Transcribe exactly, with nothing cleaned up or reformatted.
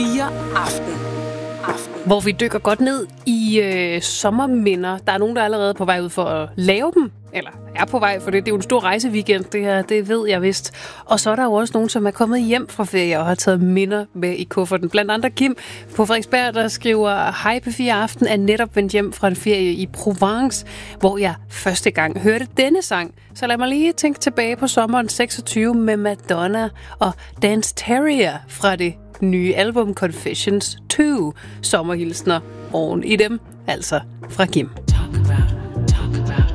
fire Aften. Aften. Hvor vi dykker godt ned i øh, sommerminder. Der er nogen, der er allerede på vej ud for at lave dem. Eller er på vej, for det, det er jo en stor rejseweekend, det her, det ved jeg vist. Og så er der jo også nogen, som er kommet hjem fra ferie og har taget minder med i kufferten. Blandt andre Kim på Frederiksberg, der skriver: Hej P fire Aften, er netop vendt hjem fra en ferie i Provence, hvor jeg første gang hørte denne sang. Så lad mig lige tænke tilbage på sommeren seksogtyve med Madonna og Dance Terrier fra det nye album Confessions to. Sommerhilsner oven i dem, altså fra Kim. Talk about